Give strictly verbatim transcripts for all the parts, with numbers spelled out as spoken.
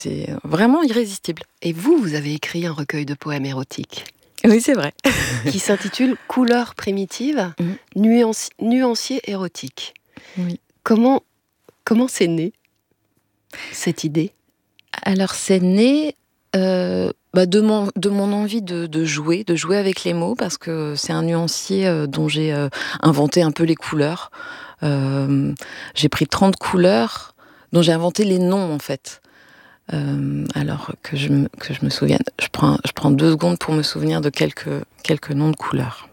C'est vraiment irrésistible. Et vous, vous avez écrit un recueil de poèmes érotiques. Oui, c'est vrai. Qui s'intitule « Couleurs primitives, Mmh. nuanci- nuancier érotique ». Oui. Comment, comment c'est né, cette idée ? Alors, c'est né euh, bah de, mon, de mon envie de, de jouer, de jouer avec les mots, parce que c'est un nuancier euh, dont j'ai euh, inventé un peu les couleurs. Euh, j'ai pris trente couleurs dont j'ai inventé les noms, en fait. Euh, alors que je, me, que je me souvienne, je prends, je prends deux secondes pour me souvenir de quelques, quelques noms de couleurs.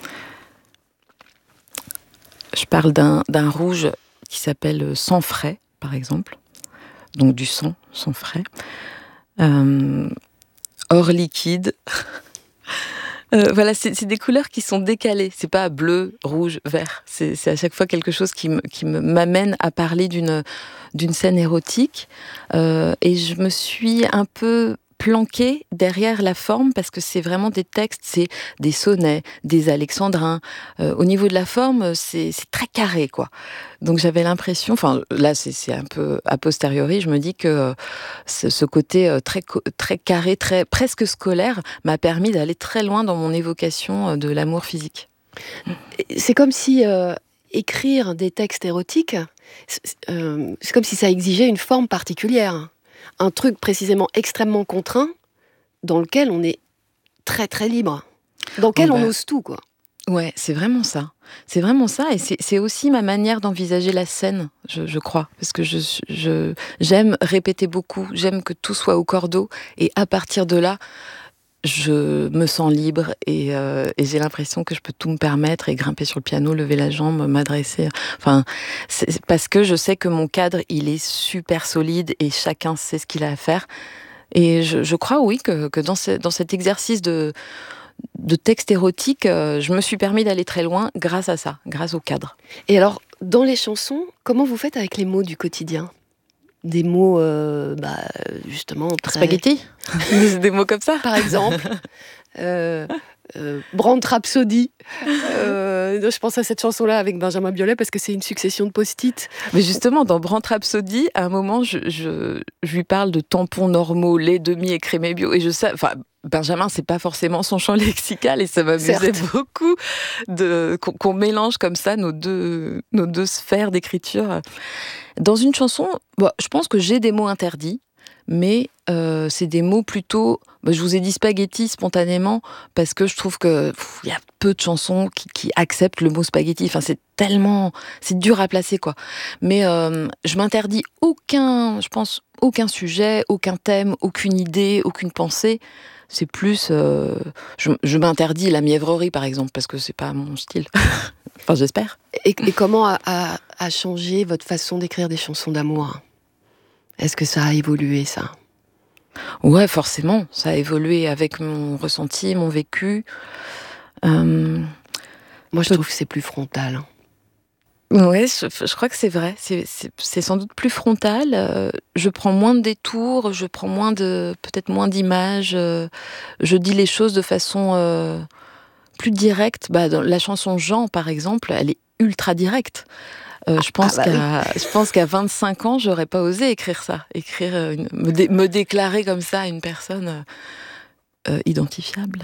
Je parle d'un, d'un rouge qui s'appelle sang frais, par exemple. Donc du sang, sang frais. Euh, or liquide. euh, voilà, c'est, c'est des couleurs qui sont décalées. C'est pas bleu, rouge, vert. C'est, c'est à chaque fois quelque chose qui, me, qui me, m'amène à parler d'une, d'une scène érotique. Euh, et je me suis un peu planquée derrière la forme, parce que c'est vraiment des textes, c'est des sonnets, des alexandrins. Euh, au niveau de la forme, c'est, c'est très carré, quoi. Donc j'avais l'impression, enfin là c'est, c'est un peu a posteriori, je me dis que euh, ce, ce côté euh, très, très carré, très, presque scolaire, m'a permis d'aller très loin dans mon évocation euh, de l'amour physique. C'est comme si euh, écrire des textes érotiques, c'est, euh, c'est comme si ça exigeait une forme particulière. Un truc précisément extrêmement contraint, dans lequel on est très très libre, dans lequel oh bah, on ose tout, quoi. Ouais, c'est vraiment ça. C'est vraiment ça, et c'est, c'est aussi ma manière d'envisager la scène, je, je crois, parce que je, je, j'aime répéter beaucoup, j'aime que tout soit au cordeau, et à partir de là, je me sens libre, et, euh, et j'ai l'impression que je peux tout me permettre, et grimper sur le piano, lever la jambe, m'adresser. Enfin, c'est parce que je sais que mon cadre, il est super solide, et chacun sait ce qu'il a à faire. Et je, je crois, oui, que, que dans, ce, dans cet exercice de, de texte érotique, euh, je me suis permis d'aller très loin grâce à ça, grâce au cadre. Et alors, dans les chansons, comment vous faites avec les mots du quotidien ? Des mots, euh, bah, justement, très... Spaghetti ? Des mots comme ça ? Par exemple. euh, euh, Brand Rhapsody. Euh, je pense à cette chanson-là avec Benjamin Biolay parce que c'est une succession de post-it. Mais justement, dans Brand Rhapsody, à un moment, je, je, je lui parle de tampons normaux, lait demi et crémé bio. Et je sais, enfin, Benjamin, c'est pas forcément son champ lexical, et ça m'amusait Certes. beaucoup de, qu'on, qu'on mélange comme ça nos deux, nos deux sphères d'écriture. Dans une chanson, bah, je pense que j'ai des mots interdits, mais euh, c'est des mots plutôt... Bah, je vous ai dit spaghetti spontanément, parce que je trouve qu'il y a peu de chansons qui, qui acceptent le mot spaghetti. Enfin, c'est tellement... C'est dur à placer, quoi. Mais euh, je m'interdis aucun, je pense, aucun sujet, aucun thème, aucune idée, aucune pensée. C'est plus... Euh, je, je m'interdis la mièvrerie, par exemple, parce que c'est pas mon style. Enfin, j'espère. Et, et comment a, a, a changé votre façon d'écrire des chansons d'amour ? Est-ce que ça a évolué, ça ? Ouais, forcément. Ça a évolué avec mon ressenti, mon vécu. Euh... Moi, je trouve que c'est plus frontal. Ouais, je, je crois que c'est vrai. C'est, c'est, c'est sans doute plus frontal. Euh, je prends moins de détours, je prends moins de, peut-être moins d'images. Euh, je dis les choses de façon euh, plus directe. Bah, dans la chanson Jean, par exemple, elle est ultra directe. Euh, je pense ah bah qu'à, oui. je pense qu'à vingt-cinq ans, j'aurais pas osé écrire ça, écrire une, me, dé, me déclarer comme ça à une personne euh, identifiable.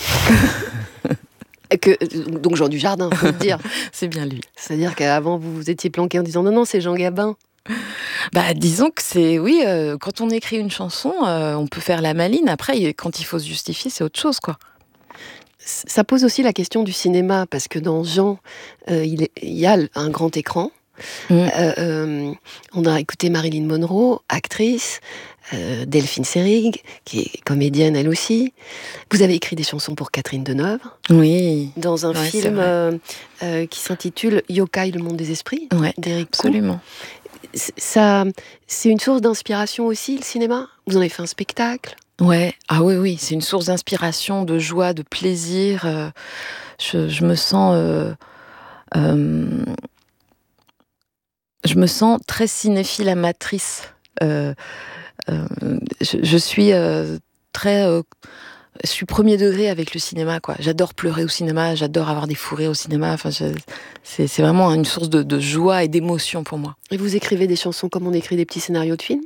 Que, donc Jean Dujardin, faut le dire. C'est bien lui. C'est-à-dire qu'avant vous vous étiez planqué en disant non non c'est Jean Gabin. Bah disons que c'est oui, euh, quand on écrit une chanson, euh, on peut faire la maline. Après, quand il faut se justifier, c'est autre chose, quoi. Ça pose aussi la question du cinéma, parce que dans Jean, euh, il, est, il y a un grand écran. Mmh. Euh, euh, on a écouté Marilyn Monroe, actrice, euh, Delphine Seyrig, qui est comédienne elle aussi. Vous avez écrit des chansons pour Catherine Deneuve. Oui. Dans un ouais, film euh, euh, qui s'intitule Yokai, le monde des esprits, ouais, d'Éric absolument. C'est, ça, c'est une source d'inspiration aussi, le cinéma ? Vous en avez fait un spectacle ? Ouais, ah oui, oui, c'est une source d'inspiration, de joie, de plaisir. Euh, je, je me sens... Euh, euh, je me sens très cinéphile amatrice. Euh, euh, je, je suis euh, très... Euh, je suis premier degré avec le cinéma, quoi. J'adore pleurer au cinéma, j'adore avoir des fous rires au cinéma. Enfin, je, c'est, c'est vraiment une source de, de joie et d'émotion pour moi. Et vous écrivez des chansons comme on écrit des petits scénarios de films ?